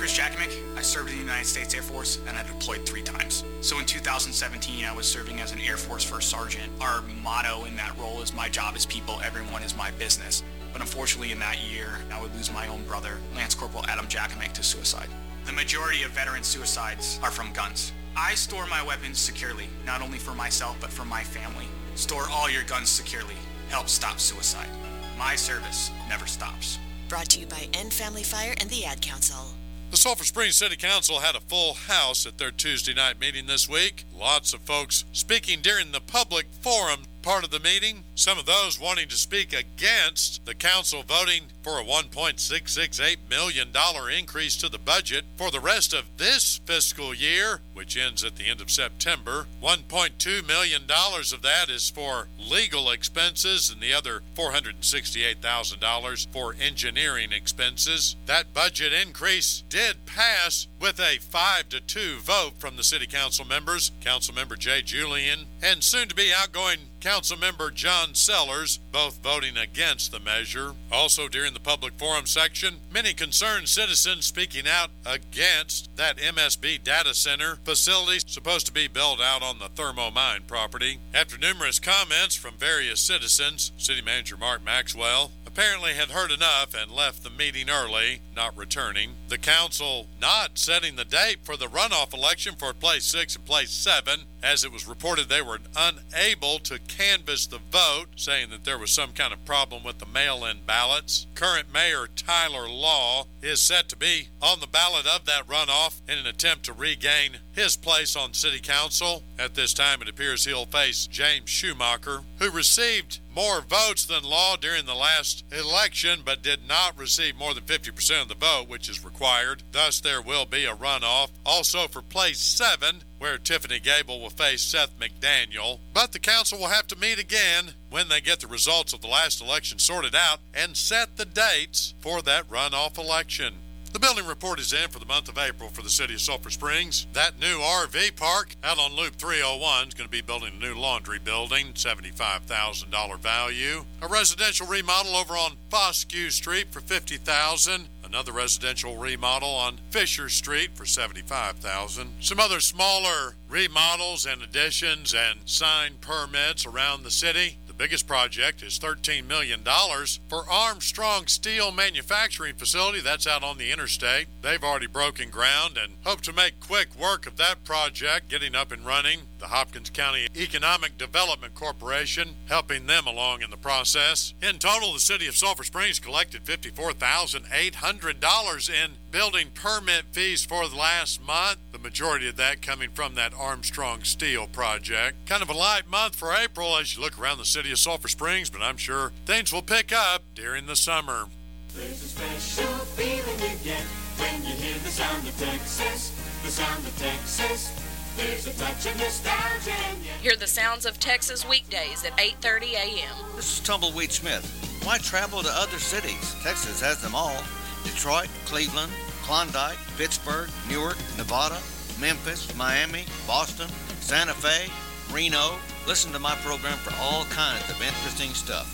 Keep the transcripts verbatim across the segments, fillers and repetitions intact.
Chris Jackamick. I served in the United States Air Force and I deployed three times. So in two thousand seventeen, I was serving as an Air Force First Sergeant. Our motto in that role is my job is people, everyone is my business. But unfortunately in that year, I would lose my own brother, Lance Corporal Adam Jackamick, to suicide. The majority of veteran suicides are from guns. I store my weapons securely, not only for myself, but for my family. Store all your guns securely. Help stop suicide. My service never stops. Brought to you by End Family Fire and the Ad Council. The Sulphur Springs City Council had a full house at their Tuesday night meeting this week. Lots of folks speaking during the public forum part of the meeting. Some of those wanting to speak against the council voting for a one point six six eight million dollars increase to the budget for the rest of this fiscal year, which ends at the end of September. one point two million dollars of that is for legal expenses and the other four hundred sixty-eight thousand dollars for engineering expenses. That budget increase did pass with a five to two vote from the city council members, Councilmember Jay Julian and soon-to-be outgoing Councilmember John Sellers, both voting against the measure. Also during the public forum section, many concerned citizens speaking out against that M S B data center facility supposed to be built out on the Thermo Mine property. After numerous comments from various citizens, City Manager Mark Maxwell apparently had heard enough and left the meeting early, not returning. The council not setting the date for the runoff election for place six and place seven, as it was reported they were unable to canvass the vote, saying that there was some kind of problem with the mail-in ballots. Current Mayor Tyler Law is set to be on the ballot of that runoff in an attempt to regain his place on City Council. At this time, it appears he'll face James Schumacher, who received more votes than Law during the last election, but did not receive more than fifty percent of the vote, which is required. Thus, there will be a runoff. Also for place seven, where Tiffany Gable will face Seth McDaniel. But the council will have to meet again when they get the results of the last election sorted out and set the dates for that runoff election. The building report is in for the month of April for the city of Sulphur Springs. That new R V park out on Loop three oh one is going to be building a new laundry building, seventy-five thousand dollars value. A residential remodel over on Foscue Street for fifty thousand dollars. Another residential remodel on Fisher Street for seventy-five thousand dollars. Some other smaller remodels and additions and sign permits around the city. The biggest project is thirteen million dollars for Armstrong Steel Manufacturing Facility. That's out on the interstate. They've already broken ground and hope to make quick work of that project, getting up and running. The Hopkins County Economic Development Corporation helping them along in the process. In total, the city of Sulphur Springs collected fifty-four thousand eight hundred dollars in building permit fees for the last month, the majority of that coming from that Armstrong Steel project. Kind of a light month for April as you look around the city of Sulphur Springs, but I'm sure things will pick up during the summer. There's a special feeling you get when you hear the sound of Texas, the sound of Texas. There's a touch of nostalgia in you. Hear the sounds of Texas weekdays at eight thirty a.m. This is Tumbleweed Smith. Why travel to other cities? Texas has them all. Detroit, Cleveland, Klondike, Pittsburgh, Newark, Nevada, Memphis, Miami, Boston, Santa Fe, Reno. Listen to my program for all kinds of interesting stuff.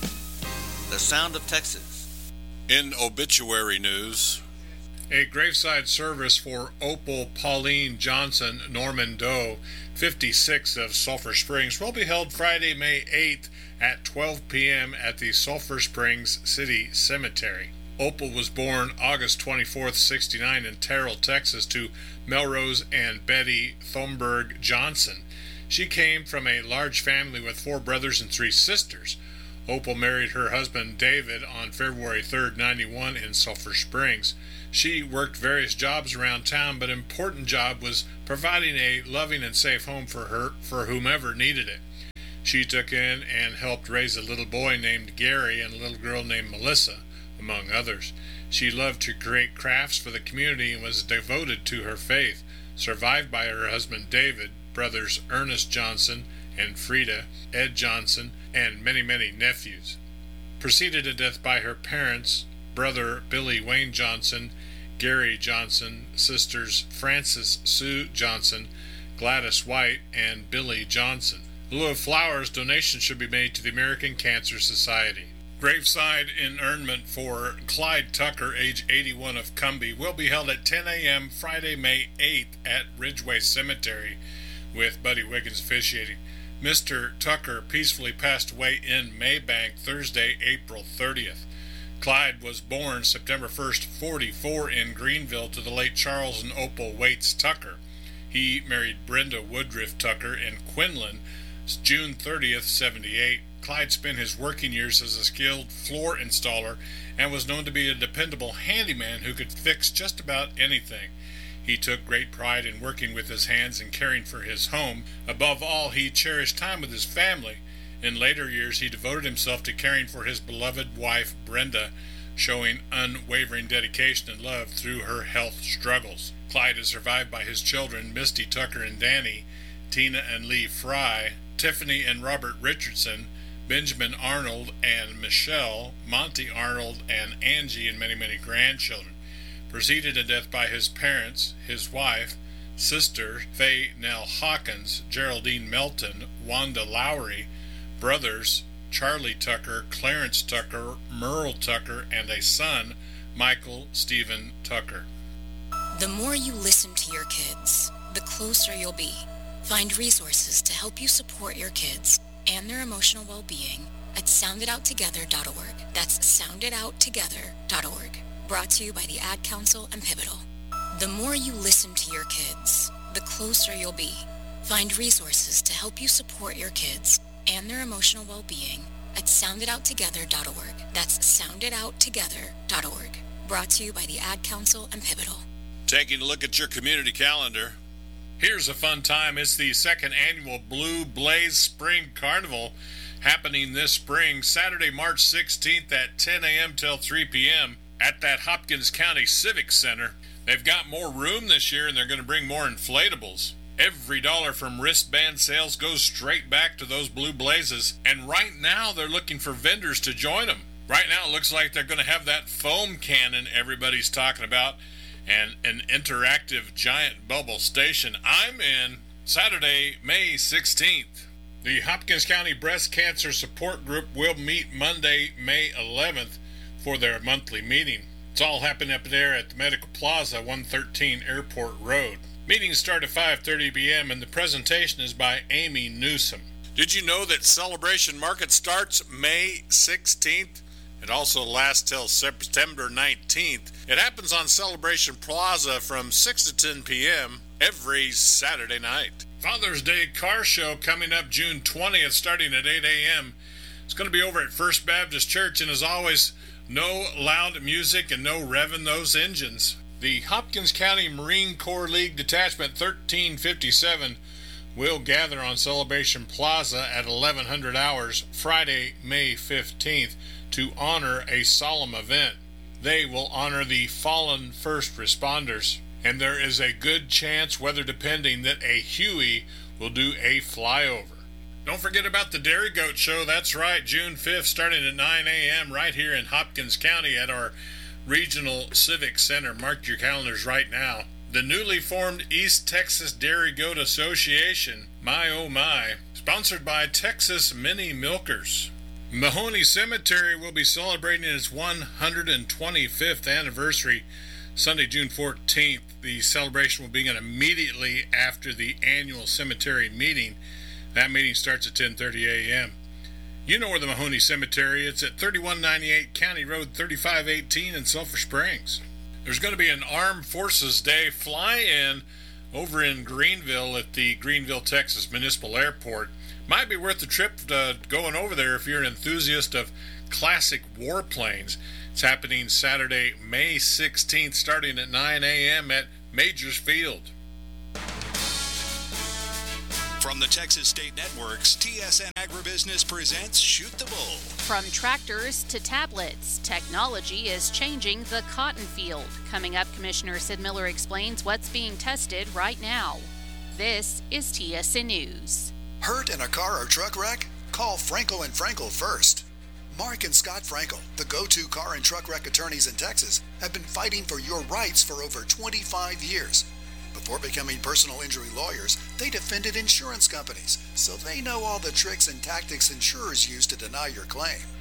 The Sound of Texas. In obituary news, a graveside service for Opal Pauline Johnson Norman Doe, fifty-six, of Sulphur Springs, will be held Friday, May eighth at twelve p.m. at the Sulphur Springs City Cemetery. Opal was born August twenty-fourth, sixty-nine in Terrell, Texas, to Melrose and Betty Thomberg Johnson. She came from a large family with four brothers and three sisters. Opal married her husband David on February third, ninety-one in Sulphur Springs. She worked various jobs around town, but an important job was providing a loving and safe home for her for whomever needed it. She took in and helped raise a little boy named Gary and a little girl named Melissa, among others. She loved to create crafts for the community and was devoted to her faith, survived by her husband David, brothers Ernest Johnson and Frida, Ed Johnson, and many, many nephews. Preceded to death by her parents, brother Billy Wayne Johnson, Gary Johnson, sisters Frances Sue Johnson, Gladys White, and Billy Johnson. In lieu of flowers, donations should be made to the American Cancer Society. Graveside interment for Clyde Tucker, age eighty-one, of Cumbie, will be held at ten a.m. Friday, May eighth at Ridgeway Cemetery, with Buddy Wiggins officiating. Mister Tucker peacefully passed away in Maybank Thursday, April thirtieth. Clyde was born September first, forty-four, in Greenville to the late Charles and Opal Waits Tucker. He married Brenda Woodruff Tucker in Quinlan June thirtieth, seventy-eight. Clyde spent his working years as a skilled floor installer and was known to be a dependable handyman who could fix just about anything. He took great pride in working with his hands and caring for his home. Above all, he cherished time with his family. In later years, he devoted himself to caring for his beloved wife, Brenda, showing unwavering dedication and love through her health struggles. Clyde is survived by his children, Misty Tucker and Danny, Tina and Lee Fry, Tiffany and Robert Richardson, Benjamin Arnold and Michelle, Monty Arnold and Angie, and many, many grandchildren. Preceded to death by his parents, his wife, sister, Faye Nell Hawkins, Geraldine Melton, Wanda Lowry, brothers, Charlie Tucker, Clarence Tucker, Merle Tucker, and a son, Michael Stephen Tucker. The more you listen to your kids, the closer you'll be. Find resources to help you support your kids and their emotional well-being at sound it out together dot org. That's sound it out together dot org. Brought to you by the Ad Council and Pivotal. The more you listen to your kids, the closer you'll be. Find resources to help you support your kids and their emotional well-being at sound it out together dot org. That's sound it out together dot org. Brought to you by the Ad Council and Pivotal. Taking a look at your community calendar. Here's a fun time. It's the second annual Blue Blaze Spring Carnival happening this spring, Saturday, March sixteenth at ten a.m. till three p.m. at that Hopkins County Civic Center. They've got more room this year, and they're going to bring more inflatables. Every dollar from wristband sales goes straight back to those Blue Blazes, and right now they're looking for vendors to join them. Right now it looks like they're going to have that foam cannon everybody's talking about, and an interactive giant bubble station. I'm in Saturday, May sixteenth. The Hopkins County Breast Cancer Support Group will meet Monday, May eleventh for their monthly meeting. It's all happening up there at the Medical Plaza, one thirteen Airport Road. Meetings start at five thirty p.m. and the presentation is by Amy Newsom. Did you know that Celebration Market starts May sixteenth? It also lasts till September nineteenth. It happens on Celebration Plaza from six to ten p.m. every Saturday night. Father's Day Car Show coming up June twentieth, starting at eight a.m. It's going to be over at First Baptist Church, and as always, no loud music and no revving those engines. The Hopkins County Marine Corps League Detachment thirteen fifty-seven will gather on Celebration Plaza at eleven hundred hours Friday, May fifteenth to honor a solemn event. They will honor the fallen first responders, and there is a good chance, weather depending, that a Huey will do a flyover. Don't forget about the Dairy Goat Show. That's right, June fifth, starting at nine a.m. right here in Hopkins County at our Regional Civic Center. Mark your calendars right now. The newly formed East Texas Dairy Goat Association, my oh my, sponsored by Texas Mini Milkers. Mahoney Cemetery will be celebrating its one hundred twenty-fifth anniversary Sunday, June fourteenth. The celebration will begin immediately after the annual cemetery meeting. That meeting starts at ten thirty a.m. You know where the Mahoney Cemetery is. It's at thirty-one ninety-eight County Road thirty-five eighteen in Sulphur Springs. There's going to be an Armed Forces Day fly-in over in Greenville at the Greenville, Texas Municipal Airport. Might be worth the trip to going over there if you're an enthusiast of classic warplanes. It's happening Saturday, May sixteenth, starting at nine a.m. at Majors Field. From the Texas State Networks, T S N Agribusiness presents Shoot the Bull. From tractors to tablets, technology is changing the cotton field. Coming up, Commissioner Sid Miller explains what's being tested right now. This is T S N News. Hurt in a car or truck wreck? Call Frankel and Frankel first. Mark and Scott Frankel, the go-to car and truck wreck attorneys in Texas, have been fighting for your rights for over twenty-five years. Before becoming personal injury lawyers, they defended insurance companies, so they know all the tricks and tactics insurers use to deny your claim.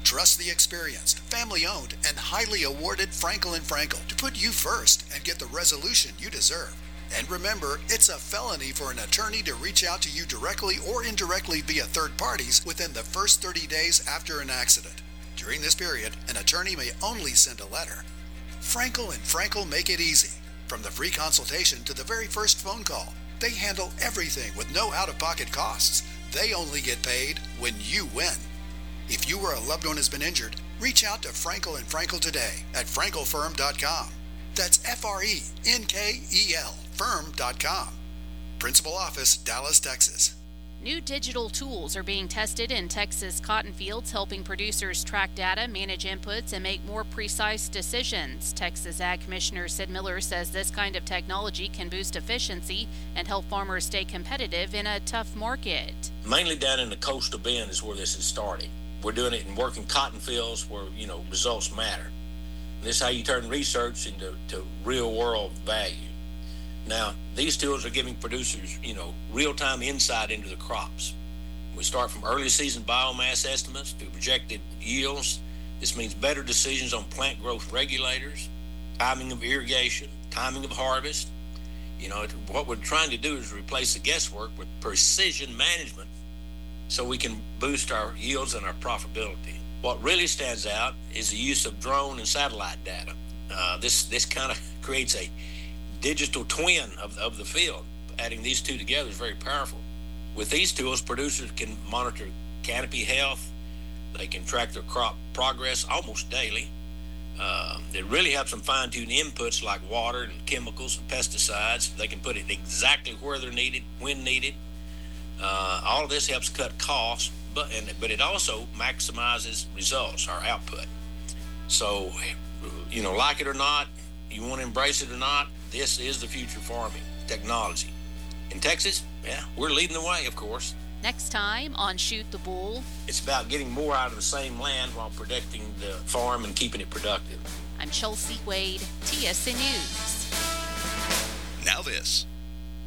Trust the experienced, family-owned, and highly awarded Frankel and Frankel to put you first and get the resolution you deserve. And remember, it's a felony for an attorney to reach out to you directly or indirectly via third parties within the first thirty days after an accident. During this period, an attorney may only send a letter. Frankel and Frankel make it easy. From the free consultation to the very first phone call, they handle everything with no out-of-pocket costs. They only get paid when you win. If you or a loved one has been injured, reach out to Frankel and Frankel today at frankel firm dot com. That's F R E N K E L firm dot com. Principal office, Dallas, Texas. New digital tools are being tested in Texas cotton fields, helping producers track data, manage inputs, and make more precise decisions. Texas Ag Commissioner Sid Miller says this kind of technology can boost efficiency and help farmers stay competitive in a tough market. Mainly down in the coastal bend is where this is starting. We're doing it in working cotton fields where, you know, results matter. And this is how you turn research into to real-world value. Now, these tools are giving producers, you know, real-time insight into the crops. We start from early season biomass estimates to projected yields. This means better decisions on plant growth regulators, timing of irrigation, timing of harvest. You know, what we're trying to do is replace the guesswork with precision management so we can boost our yields and our profitability. What really stands out is the use of drone and satellite data. Uh, this this kind of creates a digital twin of, of the field. Adding these two together is very powerful. With these tools, producers can monitor canopy health. They can track their crop progress almost daily. Uh, it really helps them fine-tune inputs like water and chemicals and pesticides. They can put it exactly where they're needed, when needed. Uh, all of this helps cut costs, but and, but it also maximizes results, our output. So, you know, like it or not, you want to embrace it or not, this is the future farming technology. In Texas, yeah, we're leading the way, of course. Next time on Shoot the Bull. It's about getting more out of the same land while protecting the farm and keeping it productive. I'm Chelsea Wade, T S N News. Now this.